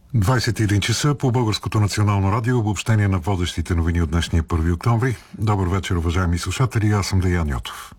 21 часа по Българското национално радио, обобщение на водещите новини от днешния 1 октомври. Добър вечер, уважаеми слушатели, аз съм Деян Йотов.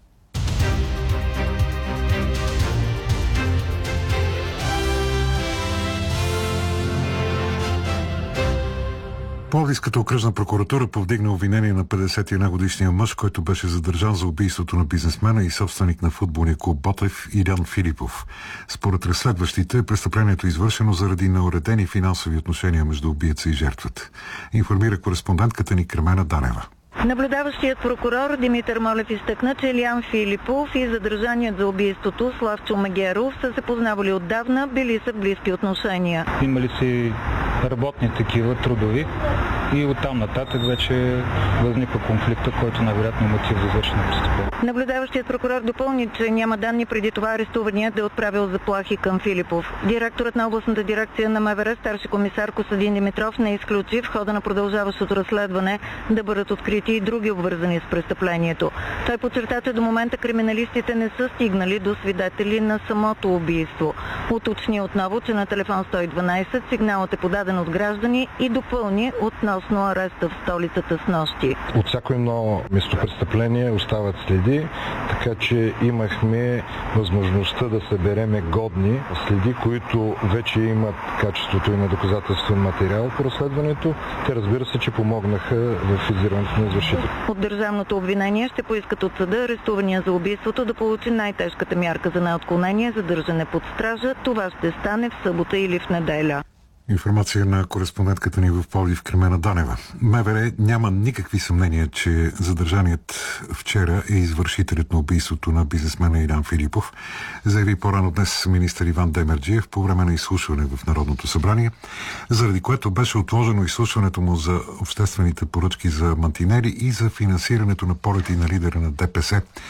Пловдивската окръжна прокуратура повдигна обвинение на 51-годишния мъж, който беше задържан за убийството на бизнесмена и собственик на футболния клуб Ботев Илян Филипов. Според разследващите, престъплението е извършено заради неуредени финансови отношения между убиеца и жертвата. Информира кореспондентката ни Кремена Данева. Наблюдаващият прокурор Димитър Молев изтъкна, че Илян Филипов и задържаният за убийството Славчо Мегеров са се познавали отдавна, били са в близки отношения. Имали си работни такива, трудови, и оттам нататък вече възниква конфликта, който най-вероятно е мотив за извършено престъпление. Наблюдаващият прокурор допълни, че няма данни преди това арестуваният да е отправил заплахи към Филипов. Директорът на областната дирекция на МВР, старши комисар Костадин Димитров, не изключи в хода на продължаващото разследване да бъдат открити и други обвързани с престъплението. Той подчерта, че до момента криминалистите не са стигнали до свидетели на самото убийство. Уточни отново, че на телефон 112 сигналът е подаден от граждани и допълни относно ареста в столицата снощи. От всяко едно местопрестъпление остават следи, така че имахме възможността да събереме годни следи, които вече имат качеството и на доказателствен материал по разследването. Те, разбира се, че помогнаха в издирването на извършител. От държавното обвинение ще поискат от съда арестувания за убийството да получи най-тежката мярка за неотклонение, задържане под стража. Това ще стане в събота или в неделя. Информация на кореспондентката ни в Пловдив Кремена Данева. МВР няма никакви съмнения, че задържаният вчера е извършителят на убийството на бизнесмена Илян Филипов, заяви по-рано днес министър Иван Демерджиев по време на изслушване в Народното събрание, заради което беше отложено изслушването му за обществените поръчки за мантинели и за финансирането на полети на лидера на ДПС